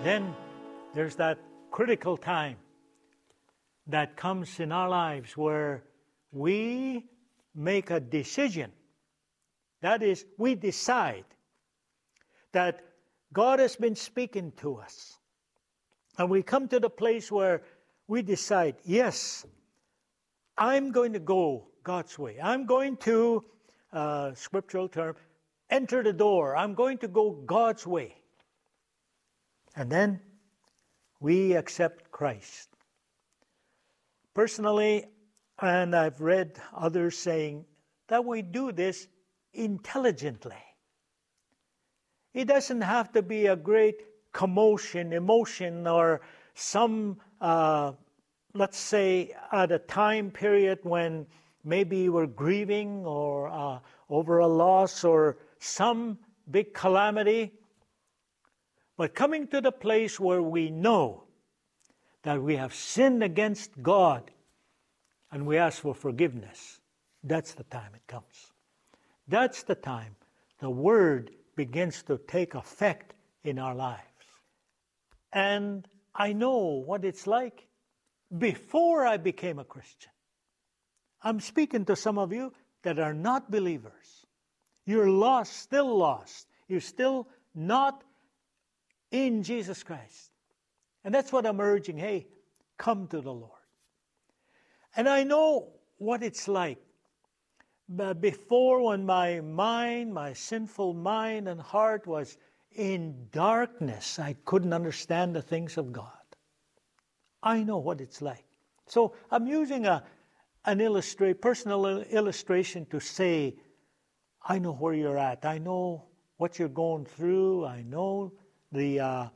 Then there's that critical time that comes in our lives where we make a decision. That is, we decide that God has been speaking to us. And we come to the place where we decide, yes, I'm going to go God's way. I'm going to, scriptural term, enter the door. I'm going to go God's way. And then we accept Christ. Personally, and I've read others saying that we do this intelligently. It doesn't have to be a great commotion, emotion, or some, let's say, at a time period when maybe we're grieving or over a loss or some big calamity. But coming to the place where we know that we have sinned against God and we ask for forgiveness, that's the time it comes. That's the time the Word begins to take effect in our lives. And I know what it's like before I became a Christian. I'm speaking to some of you that are not believers. You're lost, still lost. You're still not in Jesus Christ. And that's what I'm urging. Hey, come to the Lord. And I know what it's like. But before, when my mind, my sinful mind and heart was in darkness, I couldn't understand the things of God. I know what it's like. So I'm using an personal illustration to say, I know where you're at. I know what you're going through. I know the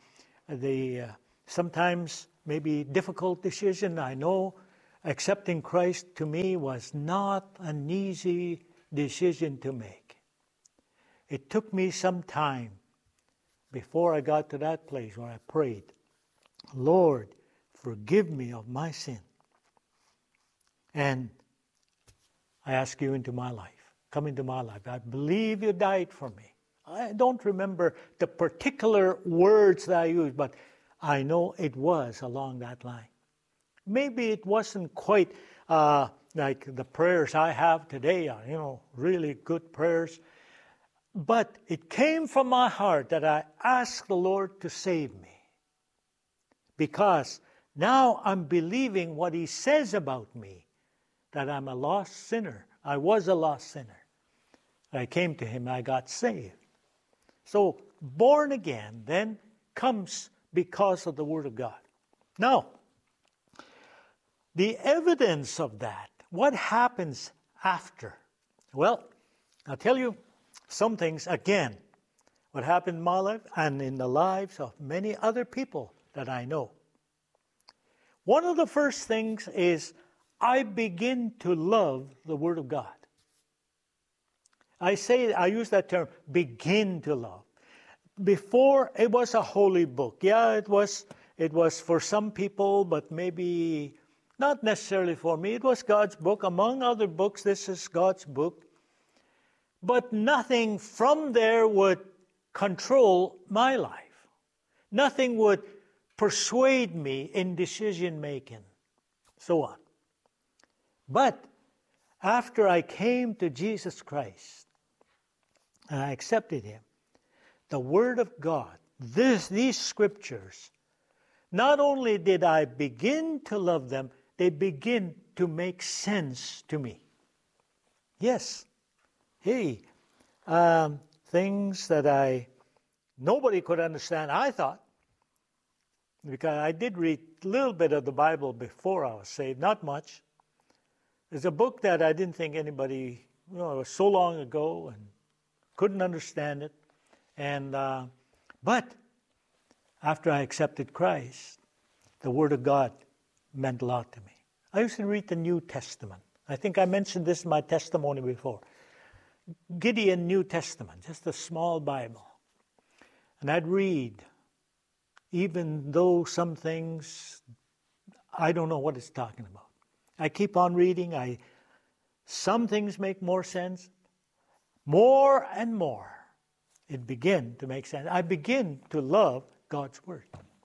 sometimes maybe difficult decision. I know accepting Christ to me was not an easy decision to make. It took me some time before I got to that place where I prayed, Lord, forgive me of my sin. And I ask you into my life. Come into my life. I believe you died for me. I don't remember the particular words that I used, but I know it was along that line. Maybe it wasn't quite like the prayers I have today are, really good prayers. But it came from my heart that I asked the Lord to save me. Because now I'm believing what He says about me, that I'm a lost sinner. I was a lost sinner. I came to Him, I got saved. So, born again then comes because of the Word of God. Now, the evidence of that, what happens after? Well, I'll tell you some things again, what happened in my life and in the lives of many other people that I know. One of the first things is I begin to love the Word of God. I use that term, begin to love. Before, it was a holy book. Yeah, it was for some people, but maybe not necessarily for me. It was God's book. Among other books, this is God's book. But nothing from there would control my life. Nothing would persuade me in decision making, so on. But after I came to Jesus Christ and I accepted Him, the Word of God, these scriptures, not only did I begin to love them, they begin to make sense to me. Yes. Hey, things that nobody could understand, I thought. Because I did read a little bit of the Bible before I was saved, not much. There's a book that I didn't think anybody, it was so long ago and couldn't understand it. And but after I accepted Christ, the Word of God meant a lot to me. I used to read the New Testament. I think I mentioned this in my testimony before. Gideon New Testament, just a small Bible. And I'd read, even though some things, I don't know what it's talking about. I keep on reading. Some things make more sense. More and more, it began to make sense. I begin to love God's Word.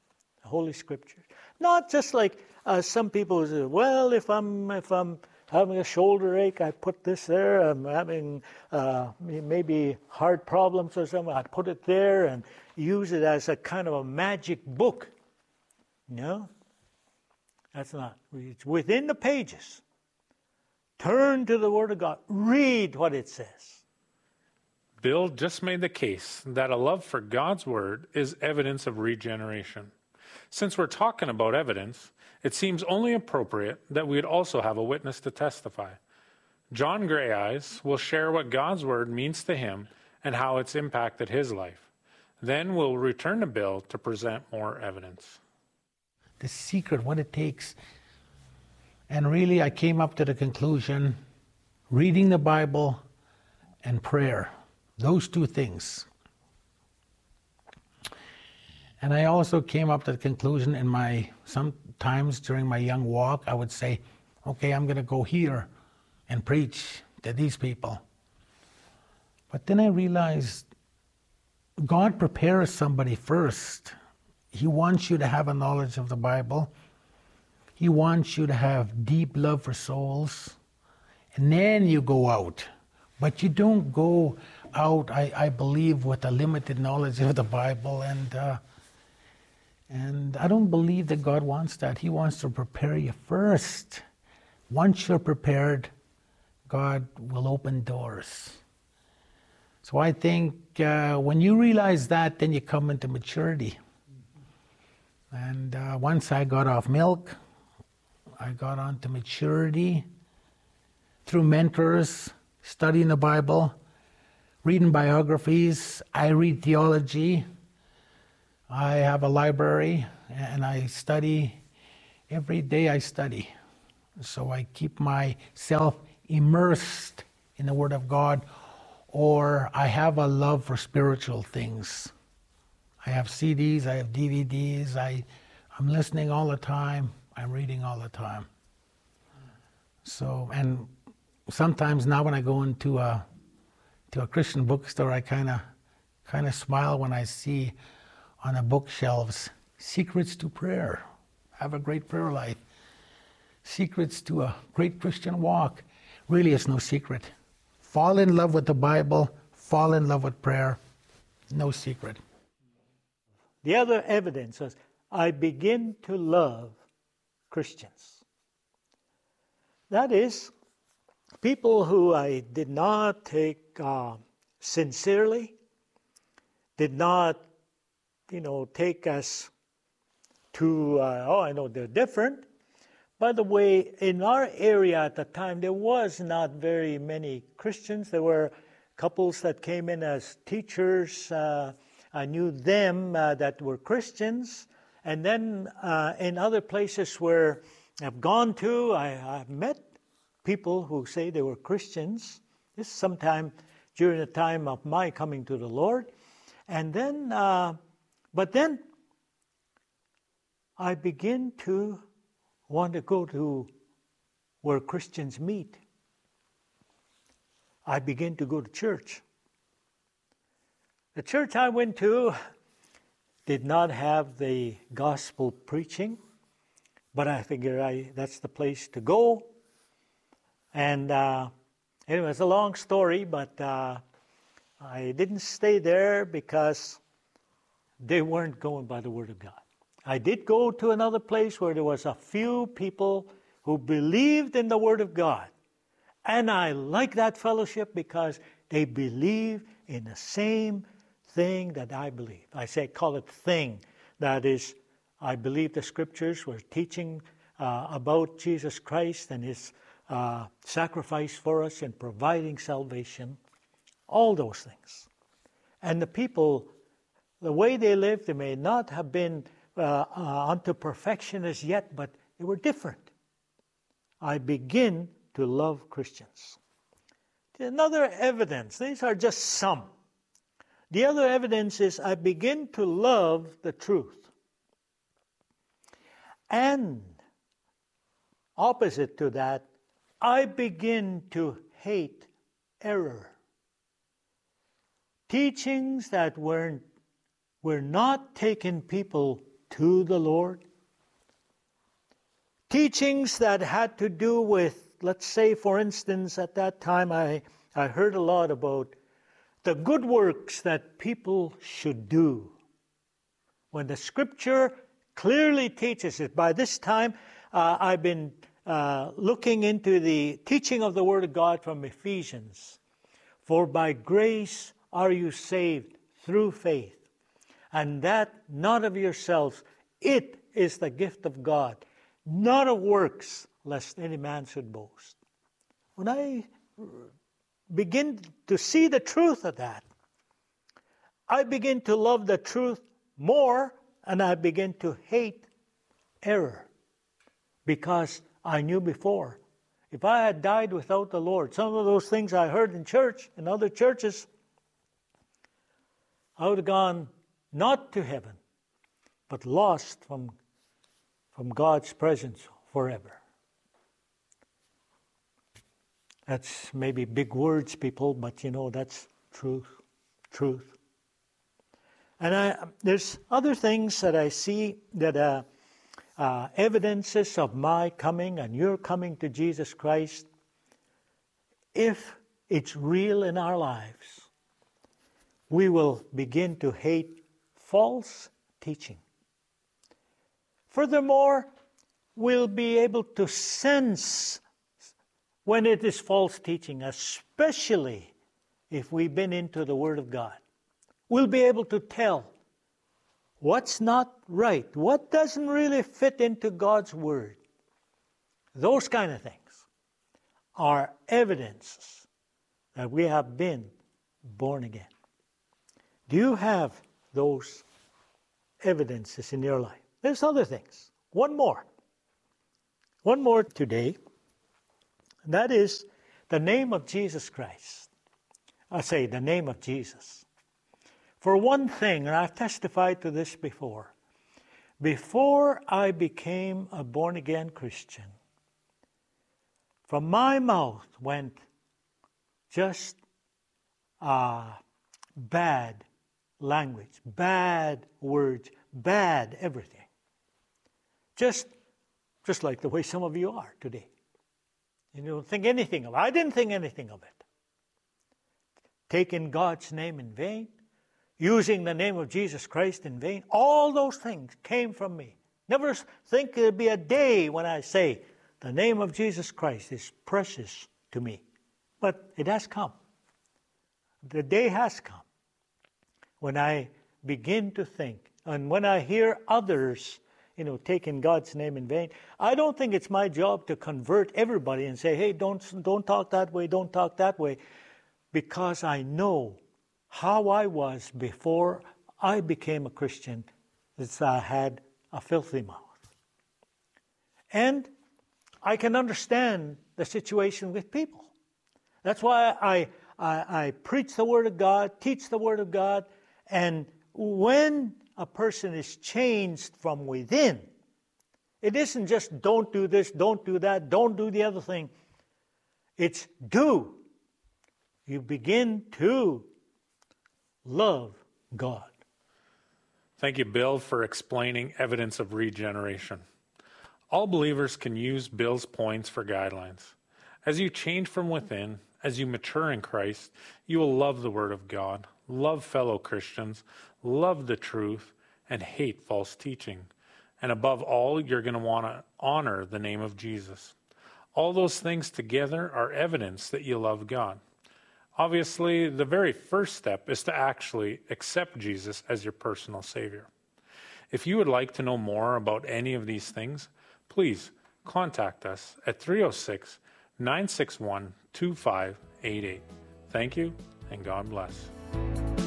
the Holy Scriptures. Not just like some people say, well, if I'm having a shoulder ache, I put this there. I'm having maybe heart problems or something, I put it there and use it as a kind of a magic book. No, that's not. It's within the pages. Turn to the Word of God. Read what it says. Bill just made the case that a love for God's Word is evidence of regeneration. Since we're talking about evidence, it seems only appropriate that we'd also have a witness to testify. John Greyeyes will share what God's Word means to him and how it's impacted his life. Then we'll return to Bill to present more evidence. The secret, what it takes. And really, I came up to the conclusion, reading the Bible and prayer. Those two things. And I also came up to the conclusion sometimes during my young walk, I would say, okay, I'm going to go here and preach to these people. But then I realized God prepares somebody first. He wants you to have a knowledge of the Bible. He wants you to have deep love for souls. And then you go out. But you don't go out, I believe, with a limited knowledge of the Bible. And I don't believe that God wants that. He wants to prepare you first. Once you're prepared, God will open doors. So I think when you realize that, then you come into maturity. And once I got off milk, I got on to maturity through mentors, studying the Bible, reading biographies. I read theology. I have a library and I study. Every day I study. So I keep myself immersed in the Word of God, or I have a love for spiritual things. I have CDs, I have DVDs, I'm listening all the time, I'm reading all the time. So, and sometimes now when I go into a Christian bookstore, I kind of smile when I see on the bookshelves, Secrets to Prayer. Have a great prayer life. Secrets to a great Christian walk. Really, it's no secret. Fall in love with the Bible, fall in love with prayer. No secret. The other evidence is I begin to love Christians. That is, people who I did not take sincerely, did not, take us to, I know they're different. By the way, in our area at the time, there was not very many Christians. There were couples that came in as teachers. I knew them that were Christians. And then in other places where I've gone to, I've met people who say they were Christians. This is sometime during the time of my coming to the Lord. And then, but then I begin to want to go to where Christians meet. I begin to go to church. The church I went to did not have the gospel preaching, but I figured that's the place to go. And anyway, it's a long story, but I didn't stay there because they weren't going by the Word of God. I did go to another place where there was a few people who believed in the Word of God. And I like that fellowship because they believe in the same thing that I believe. Call it thing. That is, I believe the Scriptures were teaching about Jesus Christ and His sacrifice for us in providing salvation. All those things. And the people, the way they lived, they may not have been unto perfection as yet, but they were different. I begin to love Christians. Another evidence, these are just some. The other evidence is I begin to love the truth. And opposite to that, I begin to hate error. Teachings that were not taking people to the Lord. Teachings that had to do with, let's say, for instance, at that time I heard a lot about the good works that people should do. When the Scripture clearly teaches it. By this time, I've been looking into the teaching of the Word of God from Ephesians. For by grace are you saved through faith, and that not of yourselves. It is the gift of God, not of works, lest any man should boast. When I begin to see the truth of that, I begin to love the truth more, and I begin to hate error, because I knew before. If I had died without the Lord, some of those things I heard in church, in other churches, I would have gone not to heaven, but lost from God's presence forever. That's maybe big words, people, but that's truth. Truth. And there's other things that I see that evidences of my coming and your coming to Jesus Christ. If it's real in our lives, we will begin to hate false teaching. Furthermore, we'll be able to sense when it is false teaching, especially if we've been into the Word of God. We'll be able to tell what's not right, what doesn't really fit into God's Word. Those kind of things are evidences that we have been born again. Do you have those evidences in your life? There's other things. One more today. And that is the name of Jesus Christ. I say the name of Jesus. For one thing, and I've testified to this before I became a born-again Christian, from my mouth went just bad language, bad words, bad everything. Just like the way some of you are today. You don't think anything of it. I didn't think anything of it. Taking God's name in vain, using the name of Jesus Christ in vain, all those things came from me. Never think there'll be a day when I say, the name of Jesus Christ is precious to me. But it has come. The day has come when I begin to think, and when I hear others taking God's name in vain. I don't think it's my job to convert everybody and say, hey, don't talk that way, don't talk that way, because I know how I was before I became a Christian, that I had a filthy mouth. And I can understand the situation with people. That's why I preach the Word of God, teach the Word of God, and when a person is changed from within, it isn't just don't do this, don't do that, don't do the other thing. It's do. You begin to love God. Thank you, Bill, for explaining evidence of regeneration. All believers can use Bill's points for guidelines. As you change from within, as you mature in Christ, you will love the Word of God, love fellow Christians, love the truth, and hate false teaching. And above all, you're going to want to honor the name of Jesus. All those things together are evidence that you love God. Obviously, the very first step is to actually accept Jesus as your personal Savior. If you would like to know more about any of these things, please contact us at 306-961-2588. Thank you, and God bless.